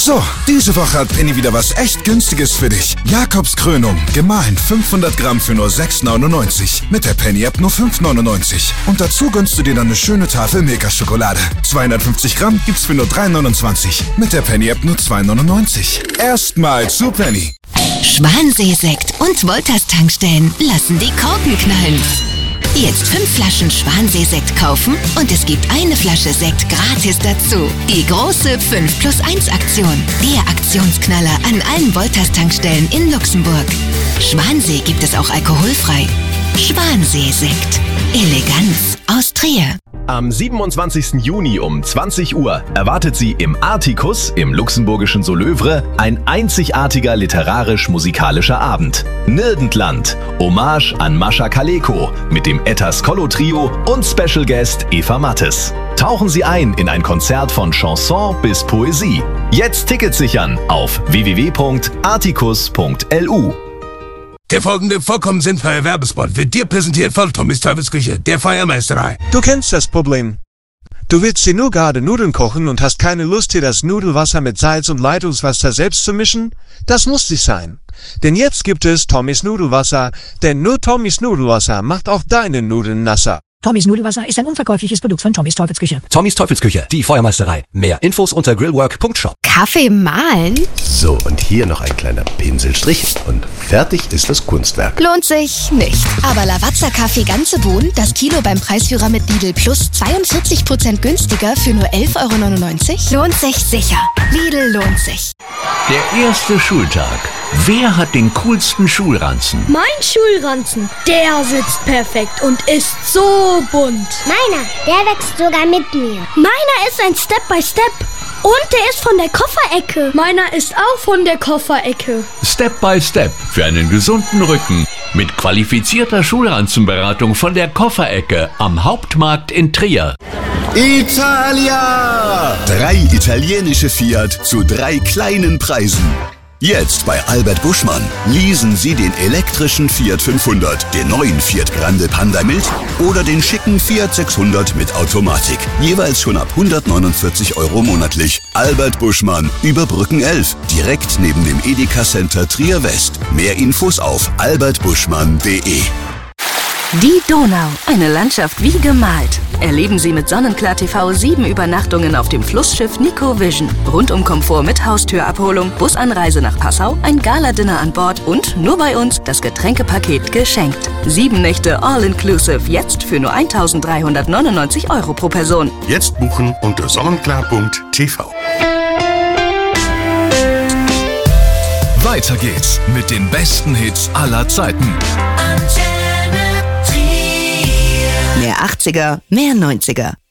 So, diese Woche hat Penny wieder was echt Günstiges für dich. Jakobskrönung, gemahlen 500 Gramm für nur 6,99. Mit der Penny-App nur 5,99. Und dazu gönnst du dir dann eine schöne Tafel Milka-Schokolade. 250 Gramm gibt's für nur 3,29. Mit der Penny-App nur 2,99. Erstmal zu Penny. Schwansee-Sekt und Wolters-Tankstellen lassen die Korken knallen. Jetzt 5 Flaschen Schwansee-Sekt kaufen und es gibt eine Flasche Sekt gratis dazu. Die große 5+1-Aktion. Der Aktionsknaller an allen Wolters-Tankstellen in Luxemburg. Schwansee gibt es auch alkoholfrei. Schwansee-Sekt. Eleganz aus Trier. Am 27. Juni um 20 Uhr erwartet Sie im Artikus im luxemburgischen Solövre ein einzigartiger literarisch-musikalischer Abend. Nirgendland, Hommage an Mascha Kaleko mit dem Ettas Kollo Trio und Special Guest Eva Mattes. Tauchen Sie ein in ein Konzert von Chanson bis Poesie. Jetzt Tickets sichern auf www.artikus.lu. Der folgende vollkommen sinnfreie Werbespot wird dir präsentiert von Tommys Teufelsküche, der Feuermeisterei. Du kennst das Problem. Du willst dir nur gerade Nudeln kochen und hast keine Lust, dir das Nudelwasser mit Salz und Leitungswasser selbst zu mischen? Das muss nicht sein. Denn jetzt gibt es Tommys Nudelwasser, denn nur Tommys Nudelwasser macht auch deine Nudeln nasser. Tommys Nudelwasser ist ein unverkäufliches Produkt von Tommys Teufelsküche. Tommys Teufelsküche, die Feuermeisterei. Mehr Infos unter grillwork.shop. Kaffee mahlen? So, und hier noch ein kleiner Pinselstrich und fertig ist das Kunstwerk. Lohnt sich nicht. Aber Lavazza Kaffee ganze Bohnen, das Kilo beim Preisführer mit Lidl Plus 42% günstiger für nur 11,99 €? Lohnt sich sicher. Lidl lohnt sich. Der erste Schultag. Wer hat den coolsten Schulranzen? Mein Schulranzen, der sitzt perfekt und ist so bunt. Meiner, der wächst sogar mit mir. Meiner ist ein Step-by-Step. Und der ist von der Kofferecke. Meiner ist auch von der Kofferecke. Step by Step für einen gesunden Rücken. Mit qualifizierter Schulranzenberatung von der Kofferecke am Hauptmarkt in Trier. Italia! 3 italienische Fiat zu 3 kleinen Preisen. Jetzt bei Albert Buschmann. Leasen Sie den elektrischen Fiat 500, den neuen Fiat Grande Panda Mild oder den schicken Fiat 600 mit Automatik. Jeweils schon ab 149 € monatlich. Albert Buschmann, über Brücken 11, direkt neben dem Edeka Center Trier West. Mehr Infos auf albertbuschmann.de. Die Donau, eine Landschaft wie gemalt. Erleben Sie mit Sonnenklar TV 7 Übernachtungen auf dem Flussschiff Nico Vision. Rundumkomfort mit Haustürabholung, Busanreise nach Passau, ein Gala-Dinner an Bord und nur bei uns das Getränkepaket geschenkt. 7 Nächte All-Inclusive, jetzt für nur 1.399 € pro Person. Jetzt buchen unter sonnenklar.tv. Weiter geht's mit den besten Hits aller Zeiten. Mehr 80er, mehr 90er.